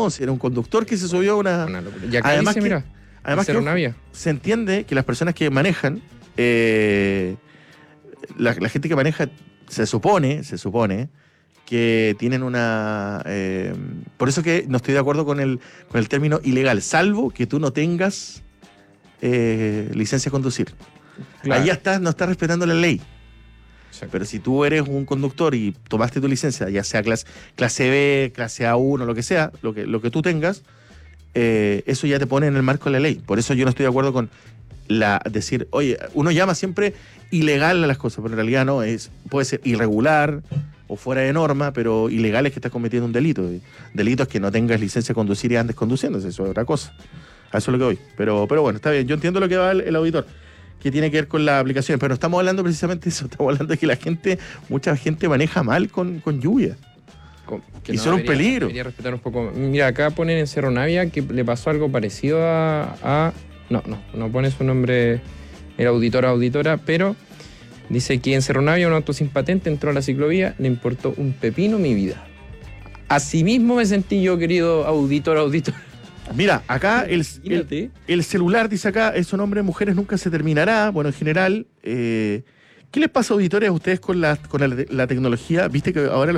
no, si era un conductor que se subió a una... Y acá además dice, mira, además que se entiende que las personas que manejan, la gente que maneja, se supone que tienen una... por eso que no estoy de acuerdo con el término ilegal, salvo que tú no tengas licencia de conducir. Claro. Ahí ya no estás respetando la ley. Exacto. Pero si tú eres un conductor y tomaste tu licencia, ya sea clase B, clase A1, lo que sea, lo que tú tengas, eso ya te pone en el marco de la ley. Por eso yo no estoy de acuerdo con decir, oye, uno llama siempre ilegal a las cosas, pero en realidad no, puede ser irregular o fuera de norma, pero ilegal es que estás cometiendo un delito. Delito es que no tengas licencia de conducir y andes conduciendo, eso es otra cosa. A eso es lo que voy. Pero bueno, está bien, yo entiendo lo que va el auditor, que tiene que ver con las aplicaciones, pero no estamos hablando precisamente de eso, estamos hablando de que mucha gente maneja mal con lluvia. Y son un peligro. Debería respetar un poco. Mira, acá ponen en Cerro Navia que le pasó algo parecido a no pone su nombre el auditor o auditora, pero dice que en Cerro Navia un auto sin patente entró a la ciclovía, le importó un pepino mi vida. Asimismo me sentí yo, querido auditor. Mira, acá el celular, dice acá, su nombre de mujeres nunca se terminará. Bueno, en general, ¿qué les pasa, auditores, a ustedes con la tecnología? Viste que ahora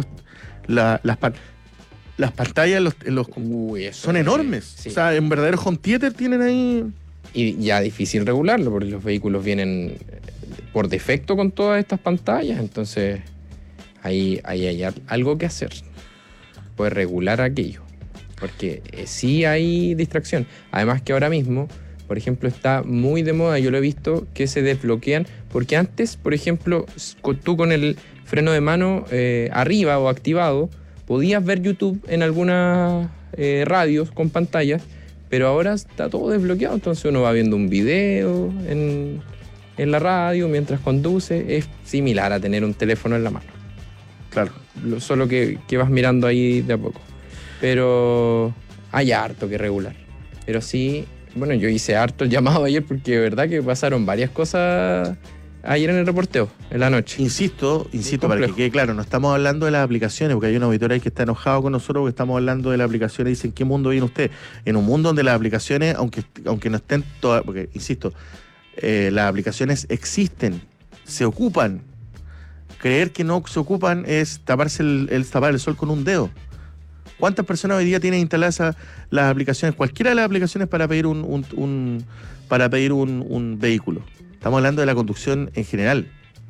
las pantallas son enormes. Sí. O sea, en verdadero home theater tienen ahí... Y ya difícil regularlo, porque los vehículos vienen por defecto con todas estas pantallas. Entonces, ahí hay algo que hacer. Puede regular aquello. Porque sí hay distracción. Además que ahora mismo, por ejemplo, está muy de moda, yo lo he visto, que se desbloquean. Porque antes, por ejemplo, tú con el freno de mano arriba o activado, podías ver YouTube en algunas radios con pantallas, pero ahora está todo desbloqueado. Entonces uno va viendo un video en la radio mientras conduce. Es similar a tener un teléfono en la mano. Claro. Solo que vas mirando ahí de a poco. Pero hay harto que regular. Pero sí, bueno, yo hice harto el llamado ayer porque de verdad que pasaron varias cosas ayer en el reporteo, en la noche. Insisto, para que quede claro, no estamos hablando de las aplicaciones, porque hay un auditor ahí que está enojado con nosotros porque estamos hablando de las aplicaciones y dicen, ¿qué mundo viene usted? En un mundo donde las aplicaciones, aunque no estén todas, porque, insisto, las aplicaciones existen, se ocupan. Creer que no se ocupan es tapar el sol con un dedo. ¿Cuántas personas hoy día tienen instaladas las aplicaciones, cualquiera de las aplicaciones para pedir un vehículo? Estamos hablando de la conducción en general.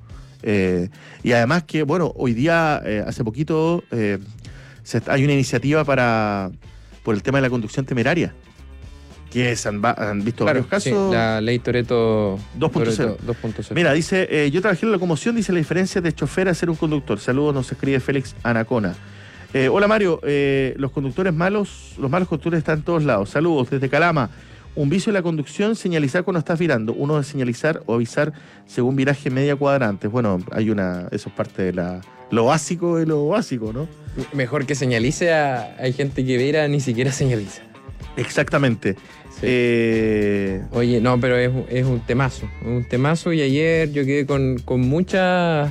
Y además que, bueno, hoy día, hace poquito, hay una iniciativa por el tema de la conducción temeraria, que han visto varios casos. Sí, la ley Toretto 2.0. Mira, dice, yo trabajé en la locomoción, dice la diferencia de chofer a ser un conductor. Saludos, nos escribe Félix Anacona. Hola Mario, los malos conductores están en todos lados. Saludos desde Calama. Un vicio de la conducción, señalizar cuando estás virando. Uno es señalizar o avisar según viraje media cuadrante. Bueno, eso es parte de lo básico de lo básico, ¿no? Mejor que señalice hay gente que vira ni siquiera señaliza. Exactamente. Sí. Oye, no, pero es un temazo. Y ayer yo quedé con muchas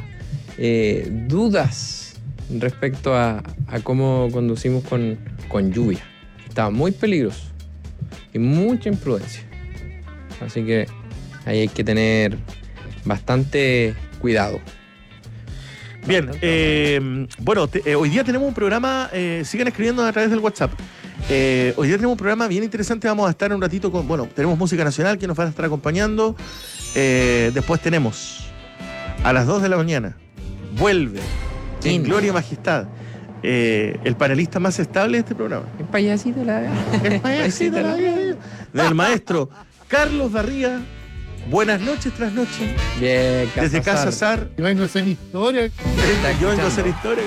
dudas respecto a cómo conducimos con lluvia. Estaba muy peligroso y mucha imprudencia. Así que ahí hay que tener bastante cuidado. Bien, bueno, hoy día tenemos un programa, sigan escribiendo a través del WhatsApp. Hoy día tenemos un programa bien interesante, vamos a estar un ratito tenemos música nacional que nos van a estar acompañando. Después tenemos a las 2 de la mañana, vuelve en Gloria y Majestad, el panelista más estable de este programa. El payasito de la vida. Del maestro Carlos Barría. Buenas noches tras noche. Bien, desde Casa Sar. Yo vengo a hacer historia. Yo vengo a hacer historia.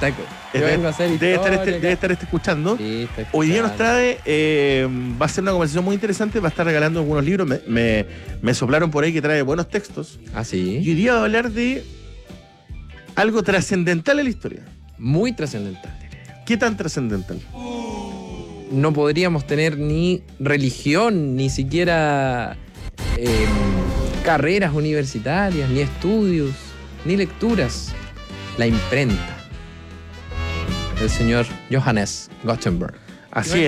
Debe estar escuchando. Sí, hoy día nos trae, va a ser una conversación muy interesante, va a estar regalando algunos libros. Me soplaron por ahí que trae buenos textos. Ah, sí. Y hoy día va a hablar de algo trascendental en la historia. Muy trascendental. ¿Qué tan trascendental? No podríamos tener ni religión, ni siquiera carreras universitarias, ni estudios, ni lecturas. La imprenta del señor Johannes Gutenberg. Así es.